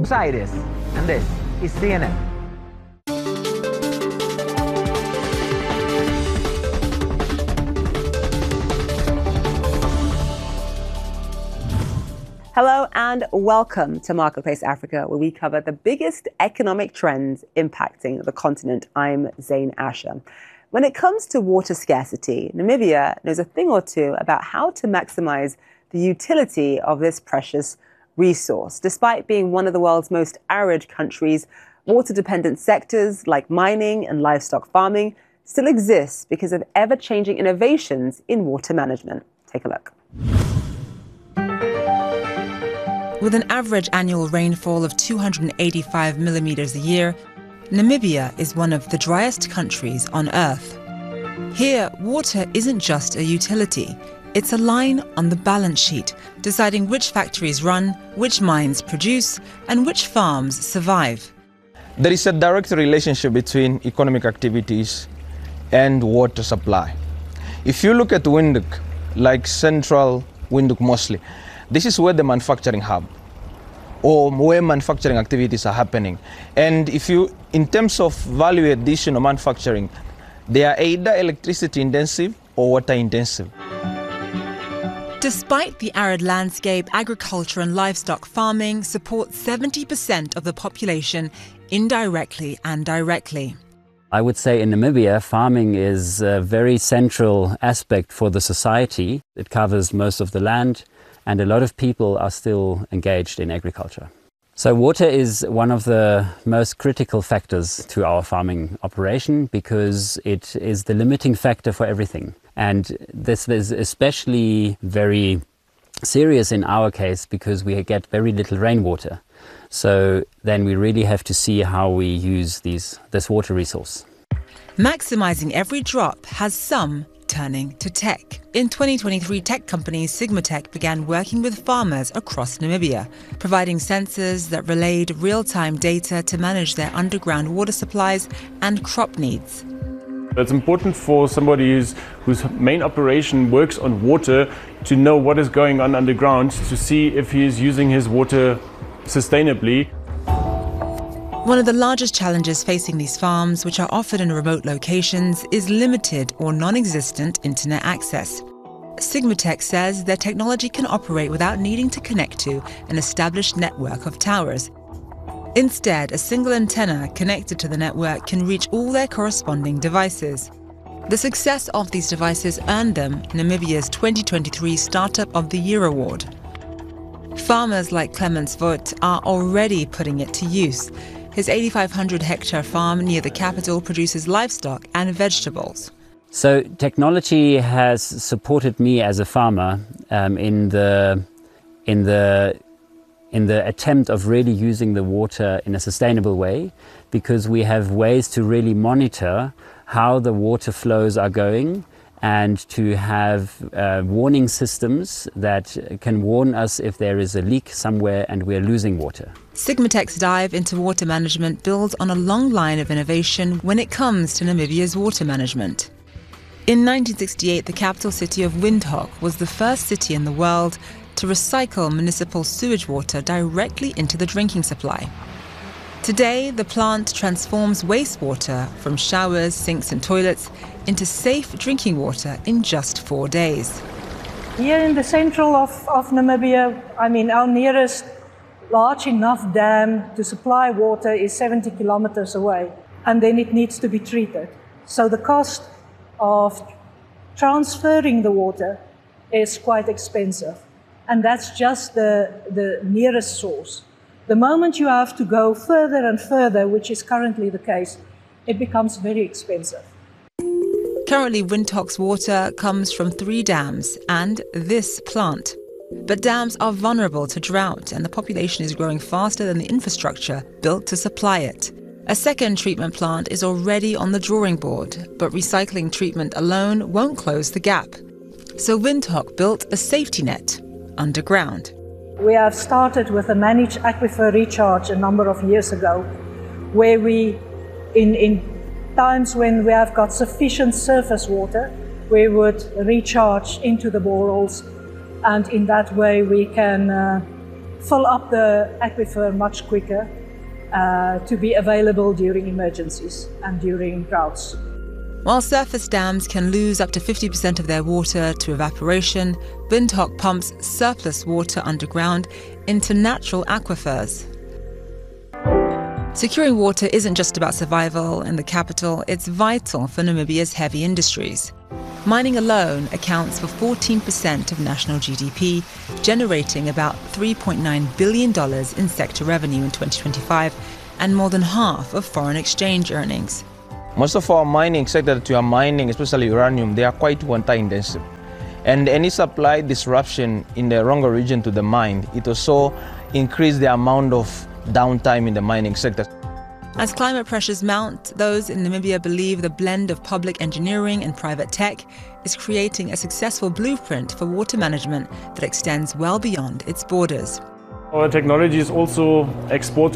Aires, and this is CNN. Hello and welcome to Marketplace Africa, where we cover the biggest economic trends impacting the continent. I'm Zain Asher. When it comes to water scarcity, Namibia knows a thing or two about how to maximize the utility of this precious resource. Despite being one of the world's most arid countries, water-dependent sectors like mining and livestock farming still exist because of ever-changing innovations in water management. Take a look. With an average annual rainfall of 285 millimeters a year, Namibia is one of the driest countries on Earth. Here, water isn't just a utility. It's a line on the balance sheet, deciding which factories run, which mines produce, and which farms survive. There is a direct relationship between economic activities and water supply. If you look at Windhoek, like central Windhoek mostly, this is where the manufacturing hub or where manufacturing activities are happening. And if you, in terms of value addition or manufacturing, they are either electricity intensive or water intensive. Despite the arid landscape, agriculture and livestock farming support 70% of the population indirectly and directly. I would say in Namibia, farming is a very central aspect for the society. It covers most of the land, and a lot of people are still engaged in agriculture. So water is one of the most critical factors to our farming operation because it is the limiting factor for everything. And this is especially very serious in our case because we get very little rainwater. So then we really have to see how we use this water resource. Maximizing every drop has some turning to tech. In 2023, tech company Sigmatech began working with farmers across Namibia, providing sensors that relayed real-time data to manage their underground water supplies and crop needs. It's important for somebody whose main operation works on water to know what is going on underground, to see if he is using his water sustainably. One of the largest challenges facing these farms, which are often in remote locations, is limited or non-existent internet access. Sigmatech says their technology can operate without needing to connect to an established network of towers. Instead, a single antenna connected to the network can reach all their corresponding devices. The success of these devices earned them Namibia's 2023 Startup of the Year award. Farmers like Clemens Vogt are already putting it to use. His 8,500-hectare farm near the capital produces livestock and vegetables. So technology has supported me as a farmer in the attempt of really using the water in a sustainable way, because we have ways to really monitor how the water flows are going and to have warning systems that can warn us if there is a leak somewhere and we're losing water. Sigmatech's dive into water management builds on a long line of innovation when it comes to Namibia's water management. In 1968, the capital city of Windhoek was the first city in the world to recycle municipal sewage water directly into the drinking supply. Today, the plant transforms wastewater from showers, sinks and toilets into safe drinking water in just 4 days. Here in the central of Namibia, our nearest large enough dam to supply water is 70 kilometers away, and then it needs to be treated. So the cost of transferring the water is quite expensive, and that's just the nearest source. The moment you have to go further and further, which is currently the case, it becomes very expensive. Currently, Windhoek's water comes from 3 dams and this plant. But dams are vulnerable to drought, and the population is growing faster than the infrastructure built to supply it. A second treatment plant is already on the drawing board, but recycling treatment alone won't close the gap. So Windhoek built a safety net underground. We have started with a managed aquifer recharge a number of years ago, where we, in times when we have got sufficient surface water, we would recharge into the boreholes, and in that way we can fill up the aquifer much quicker to be available during emergencies and during droughts. While surface dams can lose up to 50% of their water to evaporation, Windhoek pumps surplus water underground into natural aquifers. Securing water isn't just about survival in the capital, it's vital for Namibia's heavy industries. Mining alone accounts for 14% of national GDP, generating about $3.9 billion in sector revenue in 2025 and more than half of foreign exchange earnings. Most of our mining sector that we are mining, especially uranium, they are quite water intensive. And any supply disruption in the Rongo region to the mine, it also increase the amount of downtime in the mining sector. As climate pressures mount, those in Namibia believe the blend of public engineering and private tech is creating a successful blueprint for water management that extends well beyond its borders. Our technology is also exportable